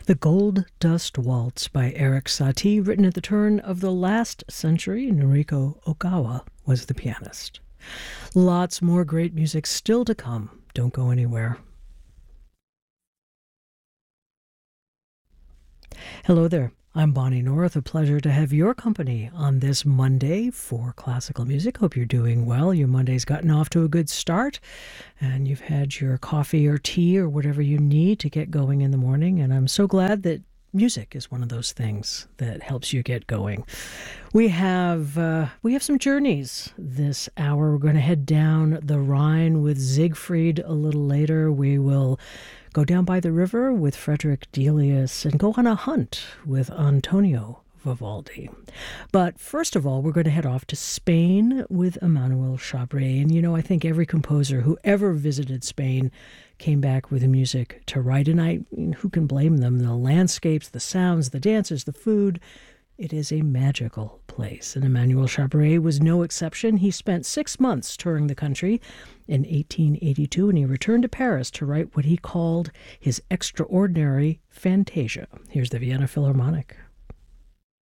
The Gold Dust Waltz by Erik Satie, written at the turn of the last century. Noriko Ogawa was the pianist. Lots more great music still to come. Don't go anywhere. Hello there. I'm Bonnie North. A pleasure to have your company on this Monday for classical music. Hope you're doing well. Your Monday's gotten off to a good start, and you've had your coffee or tea or whatever you need to get going in the morning. And I'm so glad that music is one of those things that helps you get going. We have some journeys this hour. We're going to head down the Rhine with Siegfried a little later. We will go down by the river with Frederick Delius and go on a hunt with Antonio Vivaldi. But first of all, we're going to head off to Spain with Emmanuel Chabré. And, I think every composer who ever visited Spain came back with music to write. And who can blame them? The landscapes, the sounds, the dances, the food. It is a magical place, and Emmanuel Chabré was no exception. He spent 6 months touring the country in 1882, and he returned to Paris to write what he called his extraordinary Fantasia. Here's the Vienna Philharmonic.